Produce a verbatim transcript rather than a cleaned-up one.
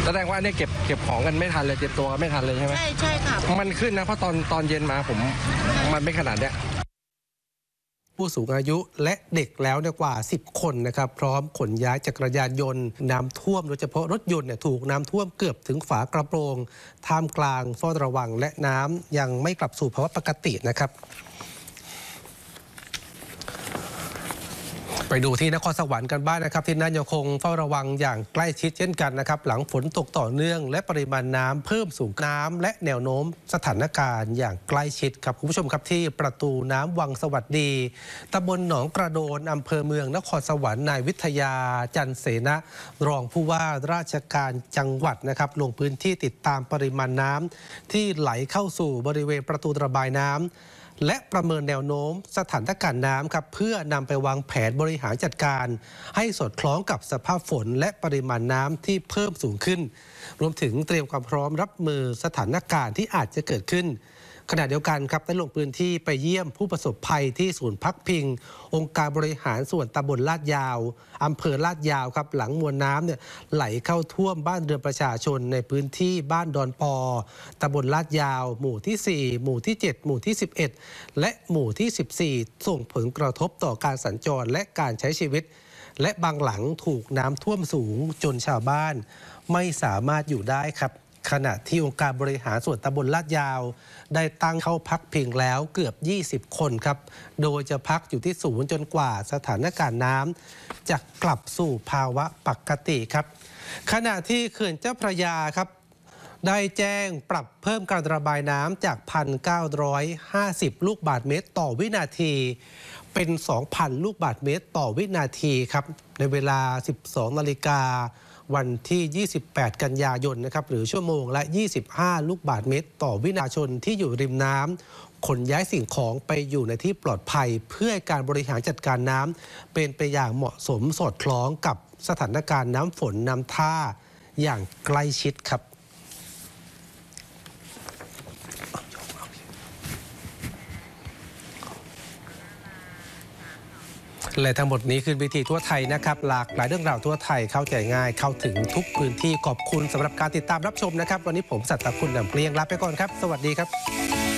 แสดงว่าเนี่ยเก็บเก็บของกันไม่ทันเลยเก็บตัวกันไม่ทันเลยใช่ไหมใช่ใช่ค่ะมันขึ้นนะเพราะตอนตอนเย็นมาผมมันไม่ขนาดเนี้ยผู้สูงอายุและเด็กแล้วกว่าสิบคนนะครับพร้อมขนย้ายจักรยานยนต์น้ำท่วมโดยเฉพาะรถยนต์เนี่ยถูกน้ำท่วมเกือบถึงฝากระโปรงท่ามกลางเฝ้าระวังและน้ำยังไม่กลับสู่ภาวะปกตินะครับไปดูที่นครสวรรค์กันบ้าง นะครับที่นั่นยังคงเฝ้าระวังอย่างใกล้ชิดเช่นกันนะครับหลังฝนตกต่อเนื่องและปริมาณน้ำเพิ่มสูงน้ำและแนวโน้มสถานการณ์อย่างใกล้ชิดครับคุณผู้ชมครับที่ประตูน้ำวังสวัสดีตำบลหนองกระโดนอำเภอเมืองนครสวรรค์นายวิทยาจันเสนะรองผู้ว่าราชการจังหวัดนะครับลงพื้นที่ติดตามปริมาณน้ำที่ไหลเข้าสู่บริเวณประตูระบายน้ำและประเมินแนวโน้มสถานการณ์น้ำครับเพื่อนำไปวางแผนบริหารจัดการให้สอดคล้องกับสภาพฝนและปริมาณน้ำที่เพิ่มสูงขึ้นรวมถึงเตรียมความพร้อมรับมือสถานการณ์ที่อาจจะเกิดขึ้นขณะเดียวกันครับได้ลงพื้นที่ไปเยี่ยมผู้ประสบภัยที่ศูนย์พักพิงองค์การบริหารส่วนตำบลลาดยาวอำเภอลาดยาวครับหลังมวลน้ำเนี่ยไหลเข้าท่วมบ้านเรือนประชาชนในพื้นที่บ้านดอนปอตำบลลาดยาวหมู่ที่สี่หมู่ที่เจ็ดหมู่ที่สิบเอ็ดและหมู่ที่สิบสี่ส่งผลกระทบต่อการสัญจรและการใช้ชีวิตและบางหลังถูกน้ำท่วมสูงจนชาวบ้านไม่สามารถอยู่ได้ครับขณะที่องค์การบริหารส่วนตำบลลาดยาวได้ตั้งเข้าพักพิงแล้วเกือบยี่สิบคนครับโดยจะพักอยู่ที่ศูนย์จนกว่าสถานการณ์น้ำจะกลับสู่ภาวะปกติครับขณะที่เขื่อนเจ้าพระยาครับได้แจ้งปรับเพิ่มการระบายน้ำจาก หนึ่งพันเก้าร้อยห้าสิบ ลูกบาศก์เมตรต่อวินาทีเป็น สองพัน ลูกบาศก์เมตรต่อวินาทีครับในเวลา สิบสองนาฬิกาวันที่ ยี่สิบแปด กันยายนนะครับหรือชั่วโมงละ ยี่สิบห้า ลูกบาศก์เมตรต่อวินาทีชนที่อยู่ริมน้ำขนย้ายสิ่งของไปอยู่ในที่ปลอดภัยเพื่อการบริหารจัดการน้ำเป็นไปอย่างเหมาะสมสอดคล้องกับสถานการณ์น้ำฝนน้ำท่าอย่างใกล้ชิดครับและทั้งหมดนี้คือวิธีทั่วไทยนะครับหลากหลายเรื่องราวทั่วไทยเข้าใจง่ายเข้าถึงทุกพื้นที่ขอบคุณสำหรับการติดตามรับชมนะครับวันนี้ผมสัตตคุณนำเกลียงลาไปก่อนครับสวัสดีครับ